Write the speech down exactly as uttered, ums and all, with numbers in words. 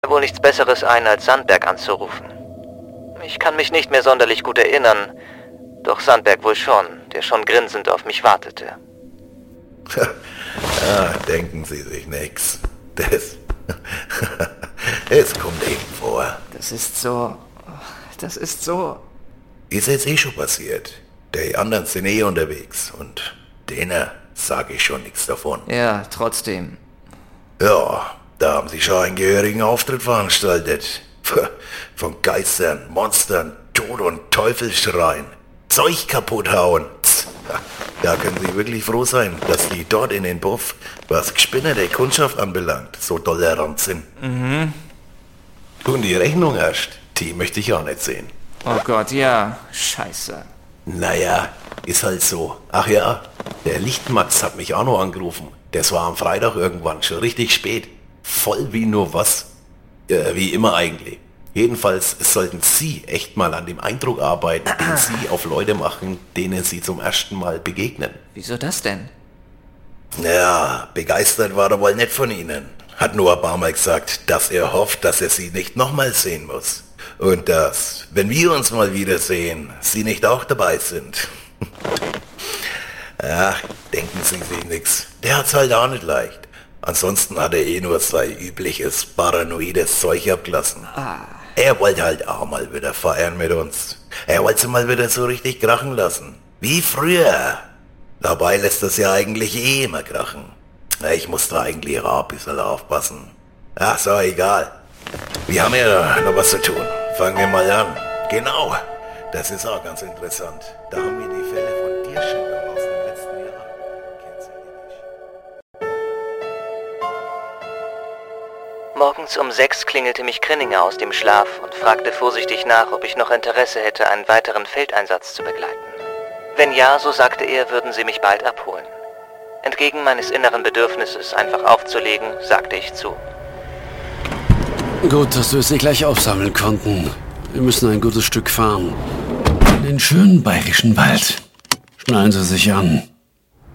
wohl nichts Besseres ein, als Sandberg anzurufen. Ich kann mich nicht mehr sonderlich gut erinnern, doch Sandberg wohl schon, der schon grinsend auf mich wartete. Ah, denken Sie sich nix. Das... Es kommt eben vor. Das ist so... Das ist so... Ist jetzt eh schon passiert. Die anderen sind eh unterwegs und denen sage ich schon nichts davon. Ja, trotzdem. Ja, da haben sie schon einen gehörigen Auftritt veranstaltet. Von Geistern, Monstern, Tod und Teufel schreien. Zeug kaputt hauen. Da können Sie wirklich froh sein, dass die dort in den Buff, was gespinnerte Kundschaft anbelangt, so tolerant sind. Mhm. Und die Rechnung erst, die möchte ich auch nicht sehen. Oh Gott, ja. Scheiße. Naja, ist halt so. Ach ja, der Lichtmax hat mich auch noch angerufen. Das war am Freitag irgendwann, schon richtig spät. Voll wie nur was. Äh, wie immer eigentlich. Jedenfalls sollten Sie echt mal an dem Eindruck arbeiten, den Sie auf Leute machen, denen Sie zum ersten Mal begegnen. Wieso das denn? Ja, begeistert war er wohl nicht von Ihnen. Hat nur ein paar Mal gesagt, dass er hofft, dass er Sie nicht nochmal sehen muss. Und dass, wenn wir uns mal wiedersehen, Sie nicht auch dabei sind. Ach, denken Sie sich nix. Der hat's halt auch nicht leicht. Ansonsten hat er eh nur sein übliches paranoides Zeug abgelassen. Ah. Er wollte halt auch mal wieder feiern mit uns. Er wollte sie mal wieder so richtig krachen lassen. Wie früher. Dabei lässt es ja eigentlich eh immer krachen. Ich muss da eigentlich auch ein bisschen aufpassen. Ach so, egal. Wir haben ja noch was zu tun. Fangen wir mal an. Genau. Das ist auch ganz interessant. Da haben wir die Fälle von Dirschenberg aus dem letzten Jahr. Kennst du die nicht? Morgens um sechs klingelte mich Krinninger aus dem Schlaf und fragte vorsichtig nach, ob ich noch Interesse hätte, einen weiteren Feldeinsatz zu begleiten. Wenn ja, so sagte er, würden sie mich bald abholen. Entgegen meines inneren Bedürfnisses, einfach aufzulegen, sagte ich zu. Gut, dass wir es nicht gleich aufsammeln konnten. Wir müssen ein gutes Stück fahren. In den schönen bayerischen Wald. Schnallen Sie sich an.